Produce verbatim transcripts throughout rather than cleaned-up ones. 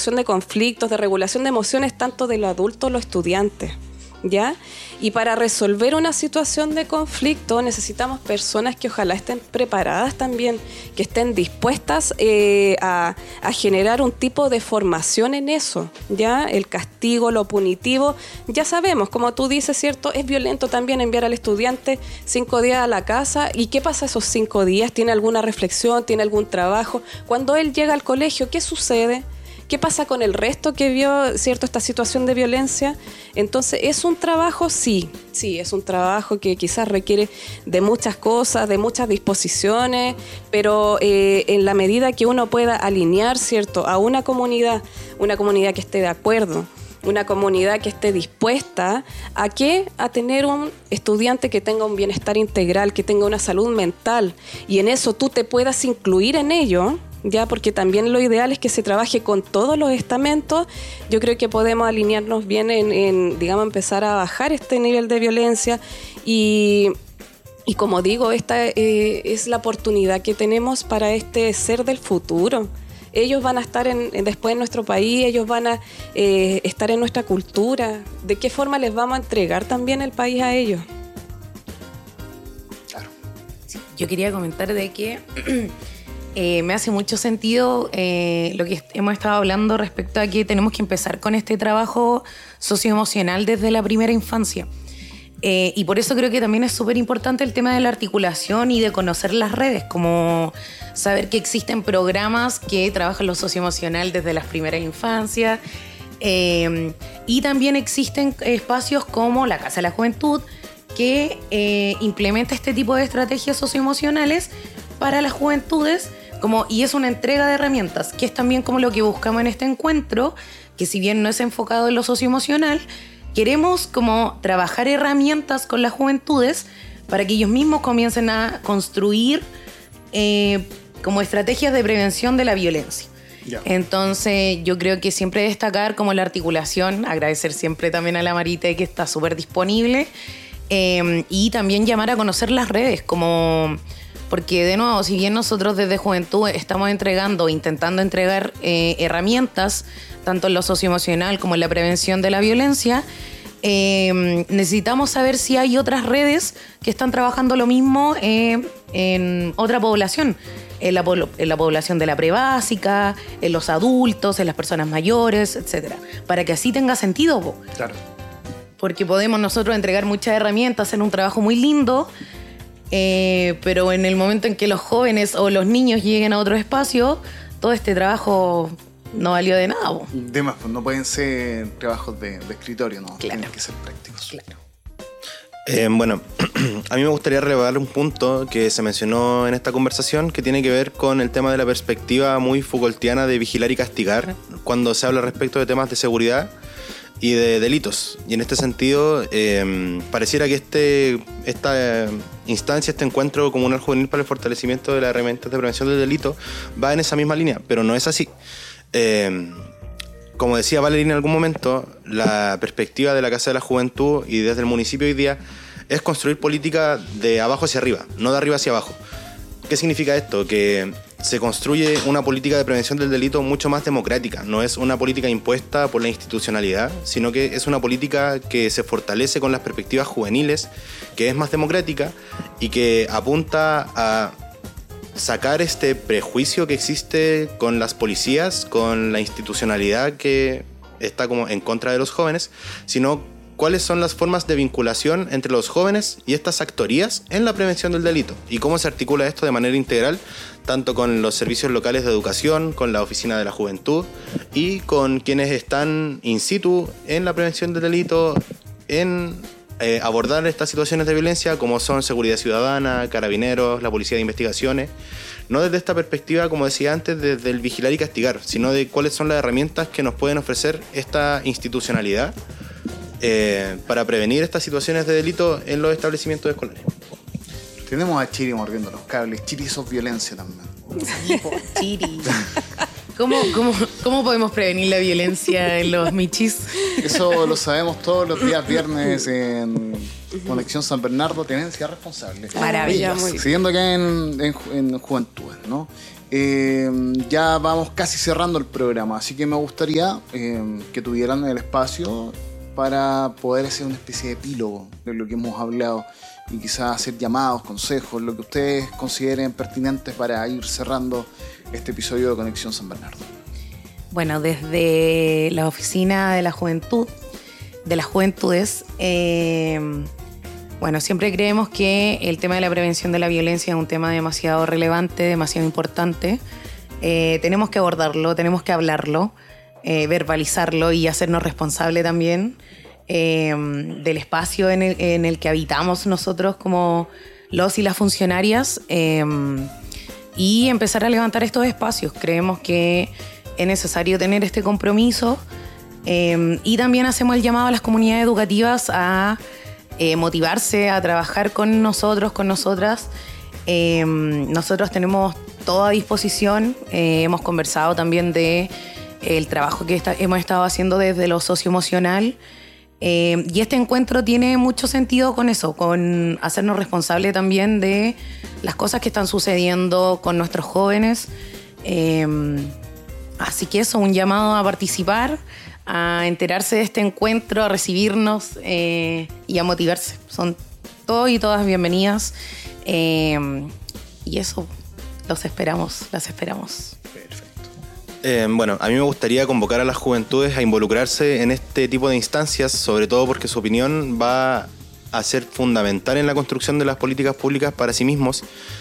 resolución de conflictos, de regulación de emociones, tanto de los adultos, los estudiantes, ¿ya? Y para resolver una situación de conflicto necesitamos personas que ojalá estén preparadas también, que estén dispuestas eh, a, a generar un tipo de formación en eso, ¿ya? El castigo, lo punitivo, ya sabemos, como tú dices, ¿cierto? Es violento también enviar al estudiante cinco días a la casa. ¿Y qué pasa esos cinco días? ¿Tiene alguna reflexión? ¿Tiene algún trabajo? Cuando él llega al colegio, ¿qué sucede? ¿Qué pasa con el resto que vio, cierto, esta situación de violencia? Entonces, ¿es un trabajo? Sí, sí, es un trabajo que quizás requiere de muchas cosas, de muchas disposiciones, pero eh, en la medida que uno pueda alinear, cierto, a una comunidad, una comunidad que esté de acuerdo, una comunidad que esté dispuesta a qué, a tener un estudiante que tenga un bienestar integral, que tenga una salud mental, y en eso tú te puedas incluir en ello, ya, porque también lo ideal es que se trabaje con todos los estamentos. Yo creo que podemos alinearnos bien en, en digamos, empezar a bajar este nivel de violencia y, y como digo, esta eh, es la oportunidad que tenemos para este ser del futuro. Ellos van a estar en, en, después en nuestro país, ellos van a eh, estar en nuestra cultura. ¿De qué forma les vamos a entregar también el país a ellos? Claro. Sí, yo quería comentar de que Eh, me hace mucho sentido eh, lo que hemos estado hablando respecto a que tenemos que empezar con este trabajo socioemocional desde la primera infancia. Eh, y por eso creo que también es súper importante el tema de la articulación y de conocer las redes, como saber que existen programas que trabajan lo socioemocional desde las primeras infancias. Eh, y también existen espacios como la Casa de la Juventud que eh, implementa este tipo de estrategias socioemocionales para las juventudes. Como, y es una entrega de herramientas, que es también como lo que buscamos en este encuentro, que si bien no es enfocado en lo socioemocional, queremos como trabajar herramientas con las juventudes para que ellos mismos comiencen a construir eh, como estrategias de prevención de la violencia. Yeah. Entonces yo creo que siempre destacar como la articulación, agradecer siempre también a la Marité que está súper disponible, eh, y también llamar a conocer las redes, como... Porque, de nuevo, si bien nosotros desde Juventud estamos entregando, intentando entregar eh, herramientas, tanto en lo socioemocional como en la prevención de la violencia, eh, necesitamos saber si hay otras redes que están trabajando lo mismo eh, en otra población, en la, en la población de la prebásica, en los adultos, en las personas mayores, etcétera, para que así tenga sentido. Po. Claro. Porque podemos nosotros entregar muchas herramientas, hacer un trabajo muy lindo, Eh, pero en el momento en que los jóvenes o los niños lleguen a otro espacio, todo este trabajo no valió de nada. Además, pues no pueden ser trabajos de, de escritorio, ¿no? Claro. Tienen que ser prácticos. Claro. Eh, bueno, a mí me gustaría relevar un punto que se mencionó en esta conversación que tiene que ver con el tema de la perspectiva muy Foucaultiana de vigilar y castigar cuando se habla respecto de temas de seguridad y de delitos. Y en este sentido, eh, pareciera que este, esta eh, instancia, este encuentro comunal juvenil para el fortalecimiento de las herramientas de prevención del delito va en esa misma línea, pero no es así. Eh, como decía Valeria en algún momento, la perspectiva de la Casa de la Juventud y desde el municipio hoy día es construir política de abajo hacia arriba, no de arriba hacia abajo. ¿Qué significa esto? Que se construye una política de prevención del delito mucho más democrática. No es una política impuesta por la institucionalidad, sino que es una política que se fortalece con las perspectivas juveniles, que es más democrática y que apunta a sacar este prejuicio que existe con las policías, con la institucionalidad que está como en contra de los jóvenes, sino cuáles son las formas de vinculación entre los jóvenes y estas actorías en la prevención del delito y cómo se articula esto de manera integral, tanto con los servicios locales de educación, con la oficina de la juventud y con quienes están in situ en la prevención del delito, en eh, abordar estas situaciones de violencia como son seguridad ciudadana, carabineros, la policía de investigaciones, no desde esta perspectiva, como decía antes, desde el vigilar y castigar, sino de cuáles son las herramientas que nos pueden ofrecer esta institucionalidad Eh, para prevenir estas situaciones de delito en los establecimientos escolares. Tenemos a Chiri mordiendo los cables. Chiri, eso es violencia también. Chiri. ¿Cómo, cómo, ¿Cómo podemos prevenir la violencia en los michis? Eso lo sabemos todos los días viernes en Conexión San Bernardo, Tenencia Responsable. Maravilloso. Siguiendo acá en, en, en Juventudes, ¿no? Eh, ya vamos casi cerrando el programa, así que me gustaría eh, que tuvieran el espacio para poder hacer una especie de epílogo de lo que hemos hablado y quizás hacer llamados, consejos, lo que ustedes consideren pertinentes para ir cerrando este episodio de Conexión San Bernardo. Bueno, desde la Oficina de la Juventud, de las Juventudes, eh, bueno, siempre creemos que el tema de la prevención de la violencia es un tema demasiado relevante, demasiado importante. Eh, tenemos que abordarlo, tenemos que hablarlo, eh, verbalizarlo y hacernos responsable también eh, del espacio en el, en el que habitamos nosotros como los y las funcionarias eh, y empezar a levantar estos espacios. Creemos que es necesario tener este compromiso eh, y también hacemos el llamado a las comunidades educativas a Eh, motivarse a trabajar con nosotros, con nosotras. Eh, nosotros tenemos toda disposición. Eh, hemos conversado también de eh, el trabajo que está, hemos estado haciendo desde lo socioemocional. Eh, y este encuentro tiene mucho sentido con eso, con hacernos responsables también de las cosas que están sucediendo con nuestros jóvenes. Eh, así que eso, un llamado a participar, a enterarse de este encuentro, a recibirnos eh, y a motivarse. Son todos y todas bienvenidas. Eh, y eso, los esperamos, las esperamos. Perfecto. Eh, bueno, a mí me gustaría convocar a las juventudes a involucrarse en este tipo de instancias, sobre todo porque su opinión va a ser fundamental en la construcción de las políticas públicas para sí mismos.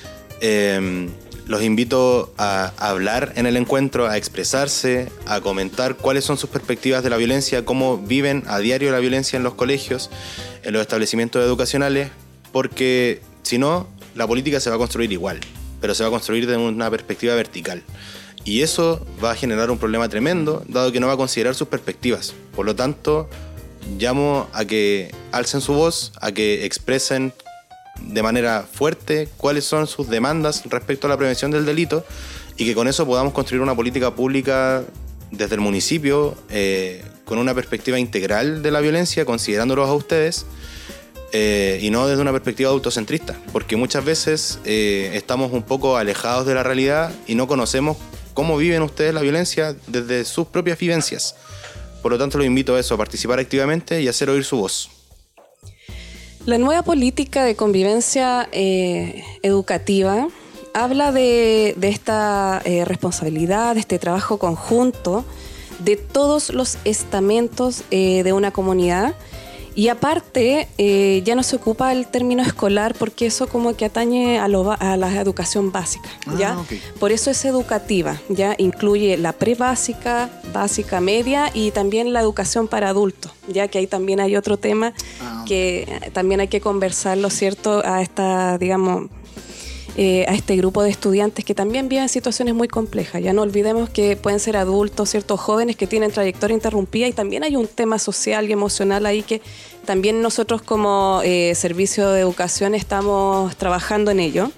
Eh, Los invito a hablar en el encuentro, a expresarse, a comentar cuáles son sus perspectivas de la violencia, cómo viven a diario la violencia en los colegios, en los establecimientos educacionales, porque si no, la política se va a construir igual, pero se va a construir desde una perspectiva vertical. Y eso va a generar un problema tremendo, dado que no va a considerar sus perspectivas. Por lo tanto, llamo a que alcen su voz, a que expresen de manera fuerte cuáles son sus demandas respecto a la prevención del delito y que con eso podamos construir una política pública desde el municipio eh, con una perspectiva integral de la violencia, considerándolos a ustedes eh, y no desde una perspectiva autocentrista, porque muchas veces eh, estamos un poco alejados de la realidad y no conocemos cómo viven ustedes la violencia desde sus propias vivencias. Por lo tanto, los invito a eso, a participar activamente y a hacer oír su voz. La nueva política de convivencia eh, educativa habla de, de esta eh, responsabilidad, de este trabajo conjunto de todos los estamentos eh, de una comunidad. Y aparte, eh, ya no se ocupa el término escolar porque eso como que atañe a, lo, a la educación básica, ¿ya? Ah, okay. Por eso es educativa, ¿ya? Incluye la pre-básica, básica, media y también la educación para adultos, ya que ahí también hay otro tema ah, que también hay que conversarlo, ¿cierto? A esta, digamos, eh, a este grupo de estudiantes que también viven situaciones muy complejas. Ya no olvidemos que pueden ser adultos, ciertos jóvenes que tienen trayectoria interrumpida y también hay un tema social y emocional ahí que también nosotros como eh, servicio de educación estamos trabajando en ello.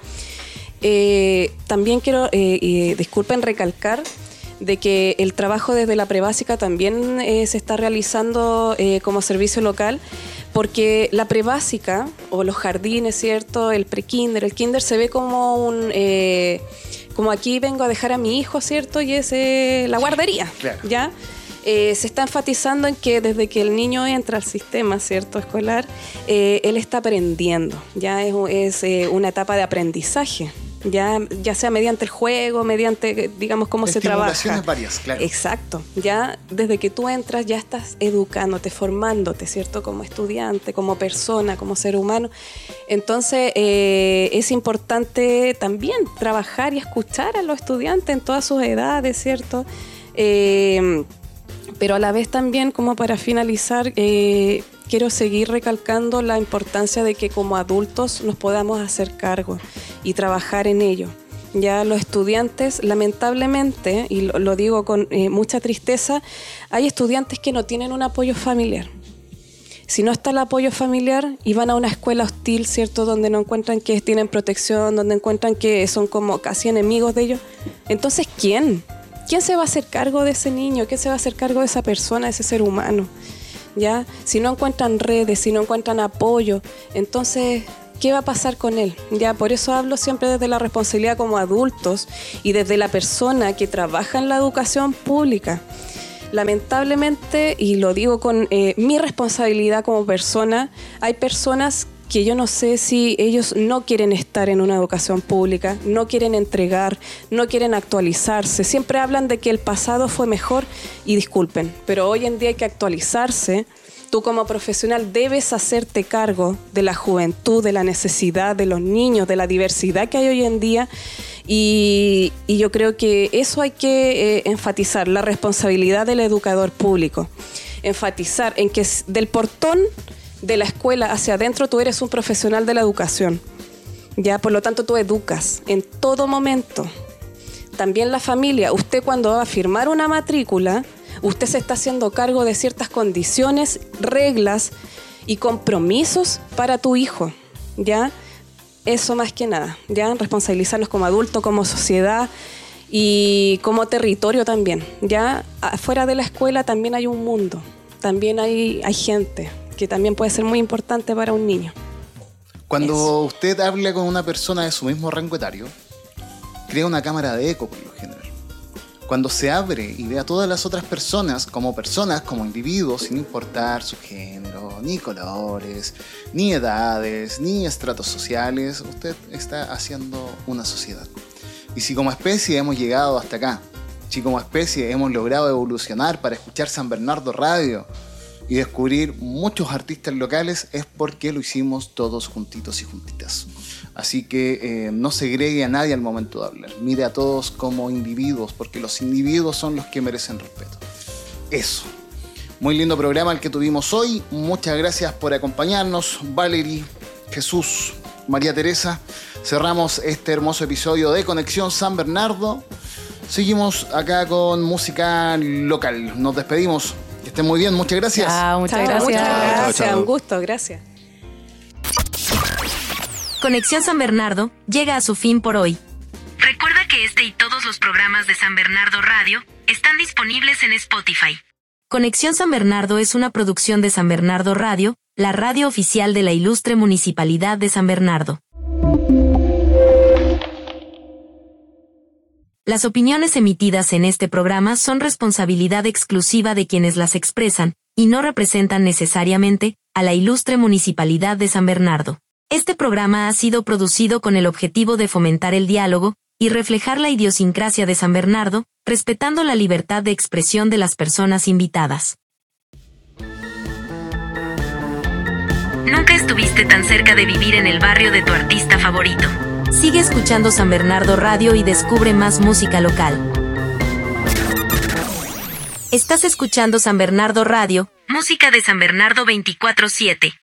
Eh, también quiero, eh, y disculpen, recalcar de que el trabajo desde la prebásica también eh, se está realizando eh, como servicio local, porque la prebásica o los jardines, ¿cierto? El prekinder, el kinder se ve como un... Eh, como aquí vengo a dejar a mi hijo, ¿cierto? Y es eh, la guardería, claro. ¿Ya? Eh, se está enfatizando en que desde que el niño entra al sistema, ¿cierto? Escolar, eh, él está aprendiendo, ya es, es eh, una etapa de aprendizaje. Ya, ya sea mediante el juego, mediante, digamos, cómo se trabaja. Estimulaciones varias, claro. Exacto. Ya desde que tú entras ya estás educándote, formándote, ¿cierto? Como estudiante, como persona, como ser humano. Entonces, eh, es importante también trabajar y escuchar a los estudiantes en todas sus edades, ¿cierto? Eh, pero a la vez también, como para finalizar, eh, quiero seguir recalcando la importancia de que como adultos nos podamos hacer cargo y trabajar en ello. Ya los estudiantes, lamentablemente, y lo, lo digo con eh, mucha tristeza, hay estudiantes que no tienen un apoyo familiar. Si no está el apoyo familiar y van a una escuela hostil, ¿cierto? Donde no encuentran que tienen protección, donde encuentran que son como casi enemigos de ellos. Entonces, ¿quién? ¿Quién se va a hacer cargo de ese niño? ¿Quién se va a hacer cargo de esa persona, de ese ser humano? ¿Ya? Si no encuentran redes, si no encuentran apoyo, entonces, ¿qué va a pasar con él? Ya, por eso hablo siempre desde la responsabilidad como adultos y desde la persona que trabaja en la educación pública. Lamentablemente, y lo digo con eh, mi responsabilidad como persona, hay personas que yo no sé si ellos no quieren estar en una educación pública, no quieren entregar, no quieren actualizarse. Siempre hablan de que el pasado fue mejor y disculpen, pero hoy en día hay que actualizarse. Tú como profesional debes hacerte cargo de la juventud, de la necesidad de los niños, de la diversidad que hay hoy en día. Y, y yo creo que eso hay que eh, enfatizar, la responsabilidad del educador público. Enfatizar en que del portón de la escuela hacia adentro tú eres un profesional de la educación. Ya, por lo tanto, tú educas en todo momento. También la familia. Usted cuando va a firmar una matrícula, usted se está haciendo cargo de ciertas condiciones, reglas y compromisos para tu hijo, ¿ya? Eso más que nada, ¿ya? Responsabilizarnos como adultos, como sociedad y como territorio también, ¿ya? Afuera de la escuela también hay un mundo, también hay, hay gente que también puede ser muy importante para un niño. Cuando Eso. usted habla con una persona de su mismo rango etario, crea una cámara de eco por lo general. Cuando se abre y ve a todas las otras personas como personas, como individuos, sin importar su género, ni colores, ni edades, ni estratos sociales, usted está haciendo una sociedad. Y si como especie hemos llegado hasta acá, si como especie hemos logrado evolucionar para escuchar San Bernardo Radio y descubrir muchos artistas locales, es porque lo hicimos todos juntitos y juntitas. Así que eh, no segregue a nadie al momento de hablar. Mire a todos como individuos, porque los individuos son los que merecen respeto. Eso. Muy lindo programa el que tuvimos hoy. Muchas gracias por acompañarnos, Valerie, Jesús, María Teresa. Cerramos este hermoso episodio de Conexión San Bernardo. Seguimos acá con música local. Nos despedimos. Que estén muy bien. Muchas gracias. Chao, muchas Chao, gracias. muchas gracias. Chao, chao. Un gusto, gracias. Conexión San Bernardo llega a su fin por hoy. Recuerda que este y todos los programas de San Bernardo Radio están disponibles en Spotify. Conexión San Bernardo es una producción de San Bernardo Radio, la radio oficial de la ilustre Municipalidad de San Bernardo. Las opiniones emitidas en este programa son responsabilidad exclusiva de quienes las expresan, y no representan necesariamente a la ilustre Municipalidad de San Bernardo. Este programa ha sido producido con el objetivo de fomentar el diálogo y reflejar la idiosincrasia de San Bernardo, respetando la libertad de expresión de las personas invitadas. Nunca estuviste tan cerca de vivir en el barrio de tu artista favorito. Sigue escuchando San Bernardo Radio y descubre más música local. Estás escuchando San Bernardo Radio, música de San Bernardo veinticuatro siete.